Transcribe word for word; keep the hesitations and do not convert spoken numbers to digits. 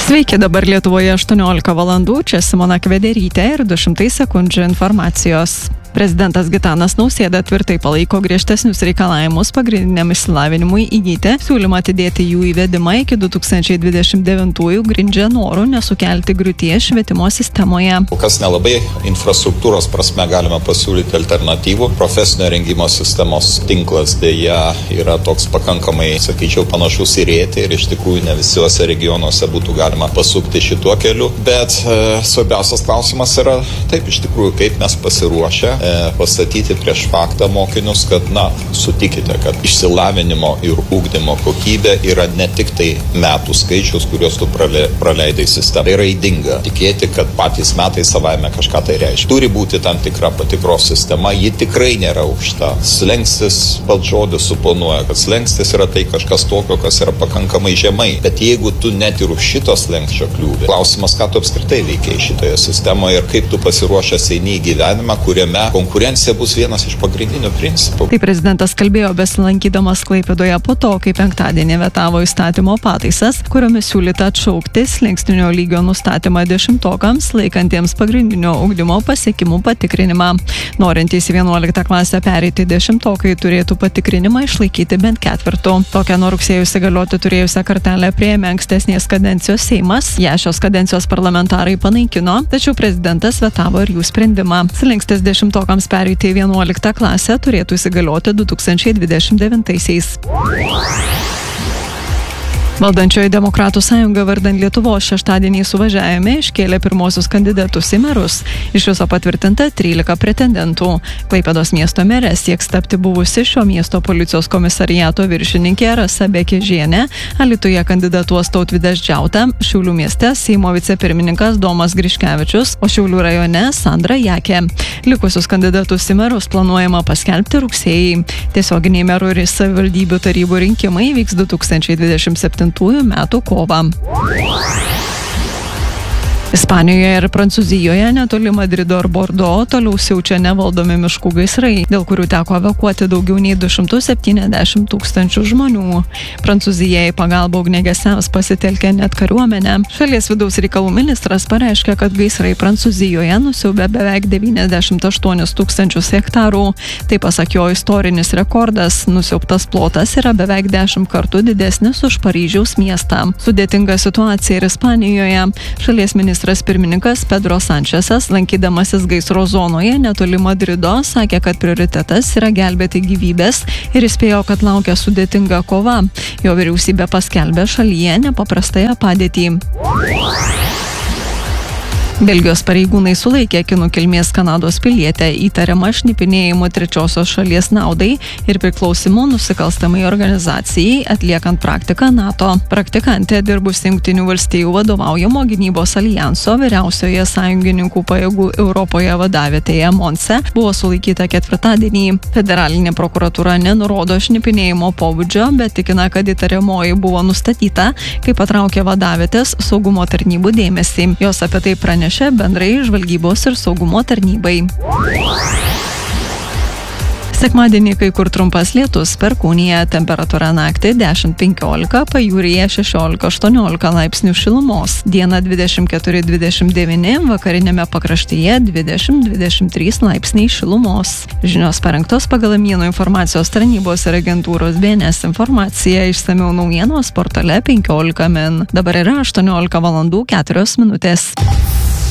Sveiki, dabar Lietuvoje aštuoniolika valandų, čia Simona Kvederytė ir du šimtai sekundžių informacijos. Prezidentas Gitanas Nausėda tvirtai palaiko griežtesnius reikalavimus pagrindiniam išsilavinimui įgyti, siūlymą atidėti jų įvedimą iki du tūkstančiai dvidešimt devintųjų grindžia noru nesukelti griūties švietimo sistemoje. Kas nelabai infrastruktūros prasme galima pasiūlyti alternatyvų. Profesinio rengimo sistemos tinklas dėja yra toks pakankamai, sakyčiau, panašus į rėtį ir iš tikrųjų ne visuose regionuose būtų galima pasukti šituo keliu. Bet e, svarbiausias klausimas yra taip iš tikrųjų, kaip mes pasiruošę pastatyti prieš faktą mokinius, kad, na, sutikite, kad išsilavinimo ir ugdymo kokybė yra ne tik tai metų skaičius, kuriuos tu praleidai sistemą. Tai yra ydinga tikėti, kad patys metai savaime kažką tai reiškia. Turi būti tam tikra patikros sistema, ji tikrai nėra aukšta. Slengstis, pats žodis suponuoja, kad slengstis yra tai kažkas tokio, kas yra pakankamai žemai. Bet jeigu tu net ir už šito slengsčio kliūvi, klausimas, ką tu apskritai veikiai šitoje sistemoje ir kaip tu pasiruošęs eini į gyvenimą, kuriame konkurencija bus vienas iš pagrindinių principų. Tai prezidentas kalbėjo besilankydamas Klaipėdoje po to, kai penktadienį vetavo įstatymo pataisas, kuriomis siūlyta atšaukti slenkstinio lygio nustatymą dešimtokams, laikantiems pagrindinio ugdymo pasiekimų patikrinimą. Norintys į vienuoliktą klasę pereiti dešimtokai turėtų patikrinimą išlaikyti bent ketvirtų. Tokią nuo rugsėjo įsigalioti turėjusią kartelę priėmė ankstesnės kadencijos Seimas. Ją šios kadencijos parlamentarai panaikino, tačiau prezidentas vetavo ir jų sprendimą. Slengstis dešimtokams pereiti į vienuoliktą klasę turėtų įsigalioti du tūkstančiai dvidešimt devintaisiais. Valdančioji Demokratų sąjunga vardan Lietuvos šeštadienį suvažiavime iškėlė pirmosius kandidatus į merus. Iš viso patvirtinta trylika pretendentų. Klaipėdos miesto merė sieks tapti buvusi šio miesto policijos komisariato viršininkė Rasa Bekežienė, Alytuje kandidatuos Tautvydas Džiauta, Šiaulių mieste Seimo vicepirmininkas Domas Griškevičius, o Šiaulių rajone Sandra Jakė. Likusius kandidatus į merus planuojama paskelbti rugsėjį. Tiesioginiai merų ir savivaldybių tarybų rinkimai vyks du tūkstančiai dvidešimt septintųjų metų kovą. Ispanijoje ir Prancūzijoje netoli Madrido ir Bordo toliau siaučia nevaldomi miškų gaisrai, dėl kurių teko evakuoti daugiau nei du šimtus septyniasdešimt tūkstančių žmonių. Prancūzija į pagalbą ugniagesiams pasitelkė net kariuomenę. Šalies vidaus reikalų ministras pareiškė, kad gaisrai Prancūzijoje nusiaubė beveik devyniasdešimt aštuonis tūkstančius hektarų. Tai pasak jo istorinis rekordas, nusiaubtas plotas yra beveik dešimt kartų didesnis už Paryžiaus miestą. Sudėtinga situacija ir Ispanijoje. Šalies ministras Ministras pirmininkas Pedro Sančesas, lankydamasis gaisro zonoje netoli Madrido, sakė, kad prioritetas yra gelbėti gyvybės ir įspėjo, kad laukia sudėtinga kova. Jo vyriausybė paskelbė šalyje nepaprastąją padėtį. Belgijos pareigūnai sulaikė kinų kilmės Kanados pilietę įtariamą šnipinėjimu trečiosios šalies naudai ir priklausimu nusikalstamai organizacijai atliekant praktiką NATO. Praktikantė dirbusi Jungtinių valstijų vadovaujamo gynybos alijanso vyriausioje sąjungininkų pajėgų Europoje vadavietėje Monse buvo sulaikyta ketvirtadienį. Federalinė prokuratūra nenurodo šnipinėjimo pobūdžio, bet tikina, kad įtariamoji buvo nustatyta, kai patraukė vadavietės saugumo tarnybų dėmesį. Jos apie tai pranešė bendrai žvalgybos ir saugumo tarnybai. Sekmadienį kai kur trumpas lietus, Perkūnija, temperatūra naktį dešimt penkiolika, pajūryje šešiolika aštuoniolika laipsnių šilumos. Dieną dvidešimt keturi dvidešimt devyni, vakarinėme pakraštyje dvidešimt dvidešimt trys laipsniai šilumos. Žinios parengtos pagal Amėnų informacijos tarnybos ir agentūros B N S informacija, išsamiau naujienos portale penkiolika min. Dabar yra aštuoniolika valandų keturios minutės.